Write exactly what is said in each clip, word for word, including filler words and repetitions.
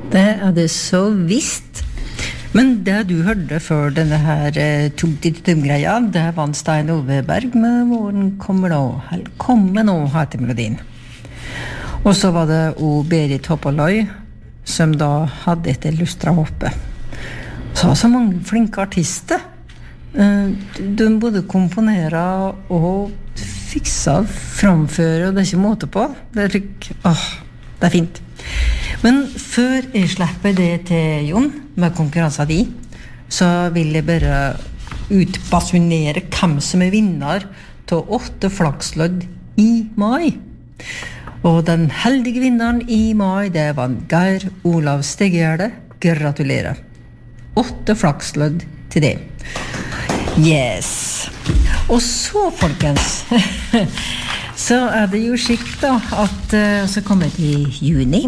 Det er det så visst. Men det du hørte før denne her tum-tit-tum-greia, det var Stein Ove Berg med Våren kommer nå, kommer nå, heter melodien. Og så var det o Berit Hoppaløy, som da hadde et lustra hoppe. Så var så mange flinke artister. De både komponerer og fikser, framfører, og det er ikke måte på. Det er, åh, det er fint. Men før jeg slipper det til Jon, med konkurransen di, så vil jeg bare utbasunere hvem som er vinner til åtte flakslodd i mai. Og den heldige vinneren i mai, det var Geir Olav Stegjerde. Gratulerer. Åtte flakslodd til det. Yes. Og så, folkens, så er det jo skikt da, at uh, så kommer det i juni,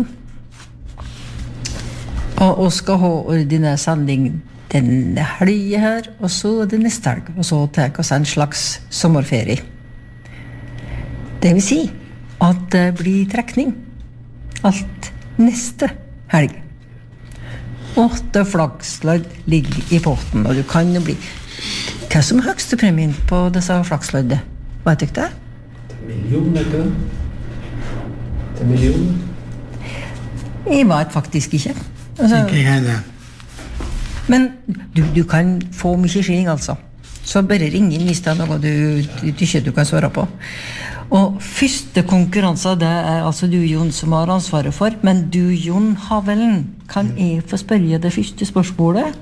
og, og skal ha ordinær sending denne helgen her, og så det neste helg, og så tar oss en slags sommerferie. Det vil si at det blir trekning alt neste helg. Åtte flakslodd ligger i potten, og du kan jo bli... Hva som er høyeste premien på disse flaksloddet? Hva er det? Million, vet du? Det er million. Jeg vet faktisk ikke. Altså, ikke jeg det. Men du, du kan få mye skilling, altså. Så bare ring inn hvis det er noe du, du, du ikke du kan svare på. Og første konkurranse, det er altså du, Jon, som har ansvaret for. Men du, Jon Havelen, kan jeg få spørre det første spørsmålet?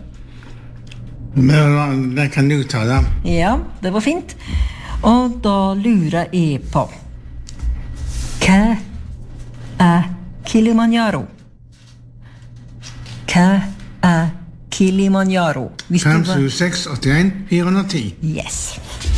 Men det kan du ta da. Ja, det var fint. Og da lurer jeg på, hva er Kilimanjaro? Hva er Kilimanjaro? fem sju seks åtte en fire ti. Yes.